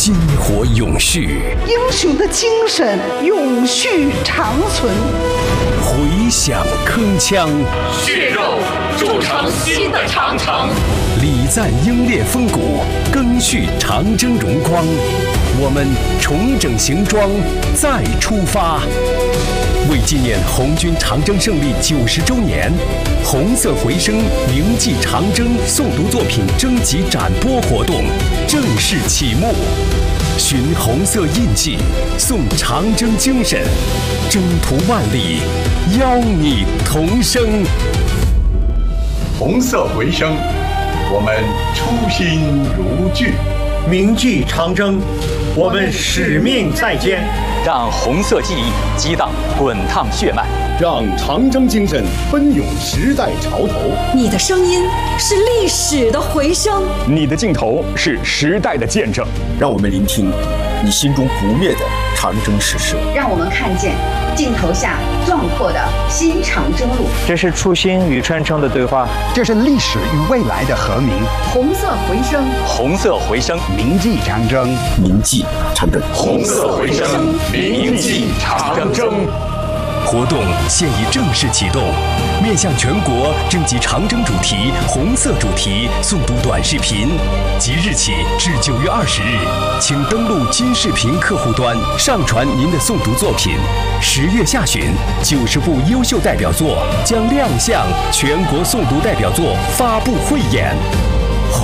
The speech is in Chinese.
薪火永续， 英雄的精神永续长存。 回响铿锵， 血肉铸成新的长城。 礼赞英烈风骨，赓续长征荣光。我们重整行装，再出发。为纪念红军长征胜利90周年，红色回声铭记长征诵读作品征集展播活动正式启幕。寻红色印记，颂长征精神，征途万里，邀你同声。 红色回声，我们初心如炬， 铭记长征，我们使命在肩。 让红色记忆激荡滚烫血脉， 让长征精神奔涌时代潮头。 你的声音是历史的回声， 你的镜头是时代的见证。 让我们聆听你心中不灭的长征史诗， 让我们看见镜头下壮阔的新长征路。 这是初心与传承的对话， 这是历史与未来的和鸣。 红色回声， 红色回声， 铭记长征， 铭记长征。 红色回声，铭记长征。 活动现已正式启动，面向全国征集长征主题、红色主题诵读短视频，即日起至9月20日，请登录金视频客户端上传您的诵读作品。10月下旬，90部优秀代表作将亮相全国诵读代表作发布汇演。